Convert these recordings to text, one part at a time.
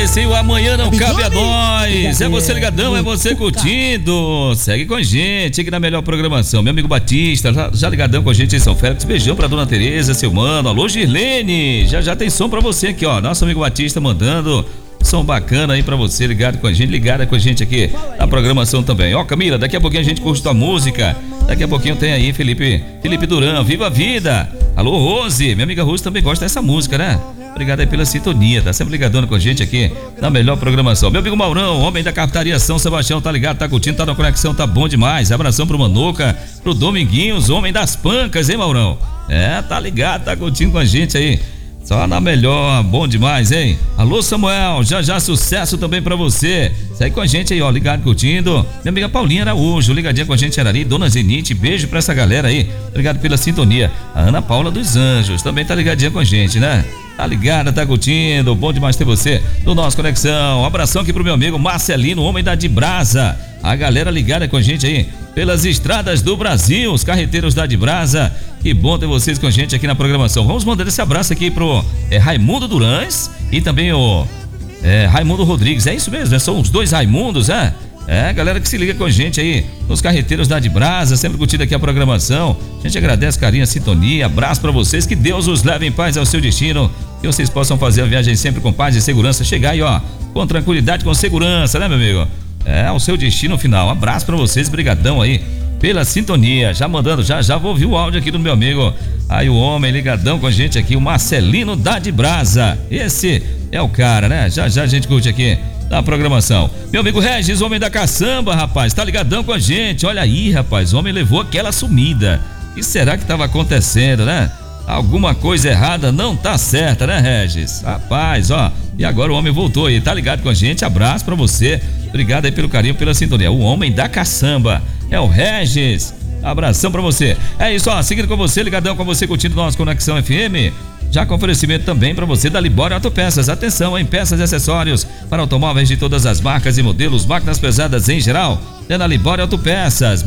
esse o Amanhã Não Cabe a Nós. É você ligadão, é você curtindo. Segue com a gente aqui na melhor programação. Meu amigo Batista, já ligadão com a gente em São Félix. Beijão pra dona Tereza, seu mano. Alô, Girlene. Já tem som pra você aqui, ó. Nosso amigo Batista mandando som bacana aí pra você, ligada com a gente aqui na programação também. Ó, Camila, daqui a pouquinho a gente curte tua música. Daqui a pouquinho tem aí Felipe Duran, Viva a Vida. Alô, Rose, minha amiga Rose também gosta dessa música, né? Obrigado aí pela sintonia, tá sempre ligadona com a gente aqui na melhor programação. Meu amigo Maurão, homem da Captaria São Sebastião, tá ligado, tá curtindo, tá na conexão, tá bom demais. Abração pro Manoca, pro Dominguinhos, homem das pancas, hein, Maurão? É, tá ligado, tá curtindo com a gente aí. Só na melhor, bom demais, hein? Alô, Samuel, já sucesso também pra você. Segue com a gente aí, ó, ligado, curtindo. Minha amiga Paulinha Araújo, ligadinha com a gente, Arari, Dona Zenite, beijo pra essa galera aí. Obrigado pela sintonia. A Ana Paula dos Anjos também tá ligadinha com a gente, né? Tá ligada, tá curtindo, bom demais ter você no nosso Conexão. Um abração aqui pro meu amigo Marcelino, homem da de Brasa. A galera ligada com a gente aí pelas estradas do Brasil, os carreteiros da de Brasa. Que bom ter vocês com a gente aqui na programação. Vamos mandar esse abraço aqui pro Raimundo Durães e também o Raimundo Rodrigues. É isso mesmo, né? São os dois Raimundos, né? É, galera que se liga com a gente aí nos carreteiros da de Brasa, sempre curtindo aqui a programação. A gente agradece carinho, a sintonia, abraço pra vocês, que Deus os leve em paz ao seu destino, que vocês possam fazer a viagem sempre com paz e segurança, chegar aí, ó, com tranquilidade, com segurança, né, meu amigo? É, ao seu destino final. Abraço pra vocês, brigadão aí pela sintonia, já mandando, já vou ouvir o áudio aqui do meu amigo, aí o homem ligadão com a gente aqui, o Marcelino da de Brasa. Esse é o cara, né? Já a gente curte aqui na programação. Meu amigo Regis, homem da caçamba, rapaz, tá ligadão com a gente. Olha aí, rapaz, o homem levou aquela sumida. O que será que tava acontecendo, né? Alguma coisa errada não tá certa, né, Regis? Rapaz, ó, e agora o homem voltou aí, tá ligado com a gente? Abraço pra você, obrigado aí pelo carinho, pela sintonia. O homem da caçamba é o Regis. Abração pra você. É isso, ó, seguindo com você, ligadão com você, curtindo nosso Conexão FM. Já com oferecimento também para você da Libório Autopeças. Atenção, em peças e acessórios para automóveis de todas as marcas e modelos, máquinas pesadas em geral. É na Libório Autopeças,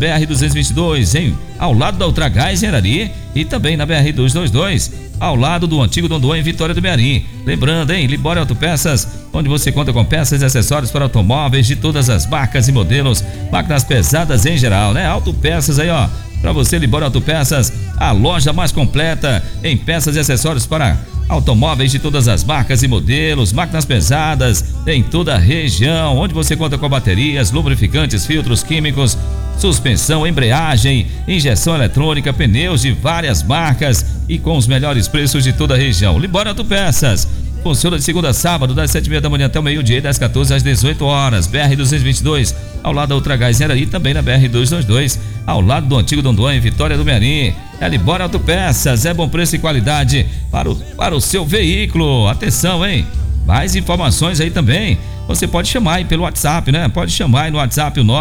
BR-222, ao lado da Ultragás em Arari, e também na BR-222, ao lado do antigo Dondoa em Vitória do Mearim. Lembrando, Libório Autopeças, onde você conta com peças e acessórios para automóveis de todas as marcas e modelos, máquinas pesadas em geral, né? Autopeças aí, ó. Para você, Libório Autopeças, a loja mais completa em peças e acessórios para automóveis de todas as marcas e modelos, máquinas pesadas em toda a região, onde você conta com baterias, lubrificantes, filtros químicos, suspensão, embreagem, injeção eletrônica, pneus de várias marcas e com os melhores preços de toda a região. Libório Autopeças funciona de segunda a sábado, das 7h30 da manhã até o meio-dia e das 14 às 18 horas. BR-222, ao lado da Ultragás em Arari, também na BR-222, ao lado do antigo Dondoa em Vitória do Mearim. É Libório Autopeças, é bom preço e qualidade para o seu veículo. Atenção, hein? Mais informações aí também. Você pode chamar aí pelo WhatsApp, né? Pode chamar aí no WhatsApp o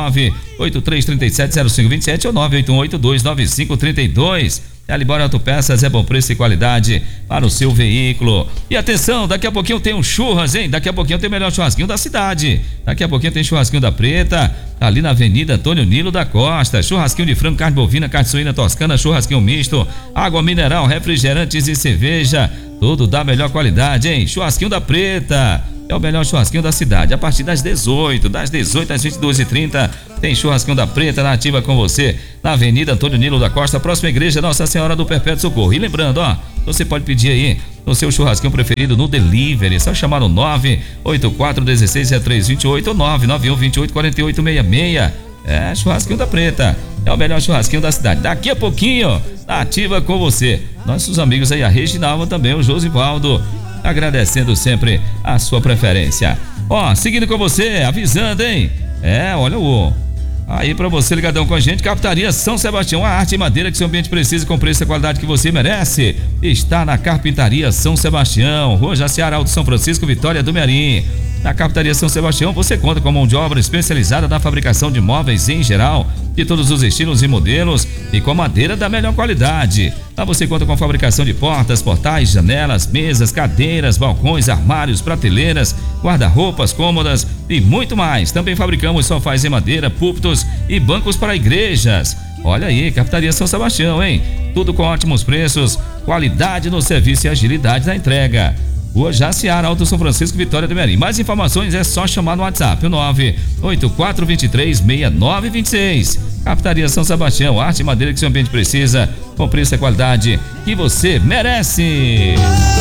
983370527 ou 981829532. A Libório Autopeças é bom preço e qualidade para o seu veículo. E atenção, daqui a pouquinho tem um churras, hein? Daqui a pouquinho tem o melhor churrasquinho da cidade. Daqui a pouquinho tem churrasquinho da Preta, ali na Avenida Antônio Nilo da Costa. Churrasquinho de frango, carne bovina, carne suína toscana, churrasquinho misto, água mineral, refrigerantes e cerveja. Tudo da melhor qualidade, hein? Churrasquinho da Preta. É o melhor churrasquinho da cidade. A partir das 18 às 22h30, tem churrasquinho da Preta na ativa com você, na Avenida Antônio Nilo da Costa, próxima igreja Nossa Senhora do Perpétuo Socorro. E lembrando, ó, você pode pedir aí o seu churrasquinho preferido no delivery. Só chamar no 984160328 ou 991284866. É, churrasquinho da Preta. É o melhor churrasquinho da cidade. Daqui a pouquinho, na ativa com você. Nossos amigos aí, a Reginalva também, o Josivaldo, agradecendo sempre a sua preferência. Ó, seguindo com você, avisando, hein? É, olha o aí pra você ligadão com a gente, Carpintaria São Sebastião, a arte e madeira que seu ambiente precisa com preço e qualidade que você merece, está na Carpintaria São Sebastião, Rua Jaciara, Alto São Francisco, Vitória do Mearim. Na Carpintaria São Sebastião você conta com mão de obra especializada na fabricação de móveis em geral, de todos os estilos e modelos e com madeira da melhor qualidade. Lá você conta com fabricação de portas, portais, janelas, mesas, cadeiras, balcões, armários, prateleiras, guarda-roupas, cômodas e muito mais. Também fabricamos sofás em madeira, púlpitos e bancos para igrejas. Olha aí, Carpintaria São Sebastião, hein? Tudo com ótimos preços, qualidade no serviço e agilidade na entrega. Rua Jaciara, Alto São Francisco, Vitória do Mearim. Mais informações é só chamar no WhatsApp, o 984236926. Captaria São Sebastião, arte e madeira que seu ambiente precisa, com preço e qualidade que você merece.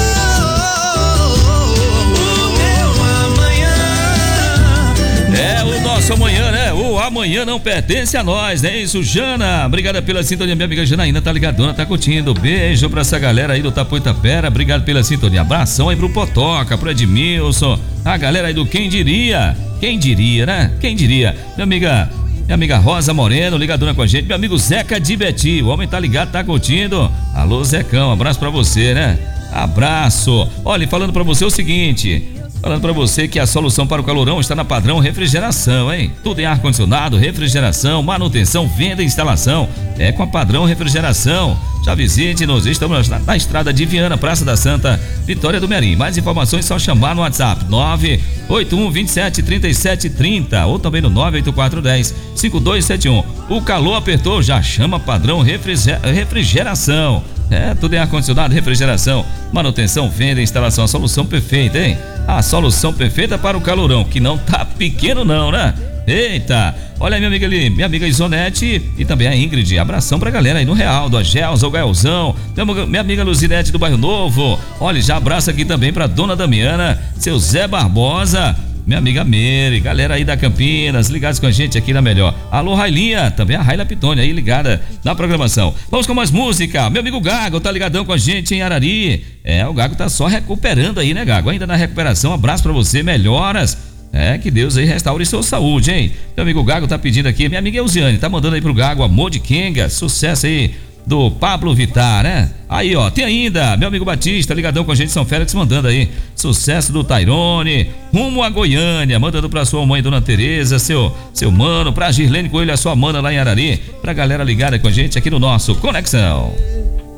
É o nosso amanhã, né? O amanhã não pertence a nós, né? Isso, Jana. Obrigada pela sintonia, minha amiga Janaína, tá ligadona, tá curtindo. Beijo pra essa galera aí do Tapuitapera. Obrigado pela sintonia. Abração aí pro Potoca, pro Edmilson, a galera aí do Quem Diria. Quem diria, né? Quem diria? Minha amiga Rosa Moreno, ligadona com a gente. Meu amigo Zeca de Beti, o homem tá ligado, tá curtindo. Alô, Zecão, abraço pra você, né? Abraço. Olha, falando pra você o seguinte... Falando pra você que a solução para o calorão está na Padrão Refrigeração, hein? Tudo em ar-condicionado, refrigeração, manutenção, venda e instalação. É com a Padrão Refrigeração. Já visite-nos, estamos na estrada de Viana, Praça da Santa, Vitória do Mearim. Mais informações só chamar no WhatsApp 981273730 ou também no 984105271. O calor apertou, já chama Padrão Refrigeração. É, tudo em ar-condicionado, refrigeração, manutenção, venda e instalação. A solução perfeita, hein? A solução perfeita para o calorão, que não tá pequeno não, né? Eita! Olha a minha amiga ali, minha amiga Isonete e também a Ingrid. Abração pra galera aí no Real, do Agelza, o Gaelzão. Minha amiga Luzinete do Bairro Novo. Olha, já abraço aqui também pra Dona Damiana, seu Zé Barbosa, minha amiga Mary, galera aí da Campinas, ligados com a gente aqui na Melhor. Alô, Railinha, também a Raila Pitone aí ligada na programação. Vamos com mais música. Meu amigo Gago tá ligadão com a gente em Arari. É, o Gago tá só recuperando aí, né, Gago? Ainda na recuperação, abraço pra você, melhoras. É, que Deus aí restaure sua saúde, hein? Meu amigo Gago tá pedindo aqui, minha amiga Elziane, tá mandando aí pro Gago Amor de Kenga, sucesso aí do Pablo Vittar, né? Aí, ó, tem ainda meu amigo Batista, ligadão com a gente, São Félix, mandando aí sucesso do Tairone, rumo a Goiânia, mandando pra sua mãe, Dona Tereza, seu mano, pra Girlene Coelho, a sua mana lá em Arari, pra galera ligada com a gente aqui no nosso Conexão.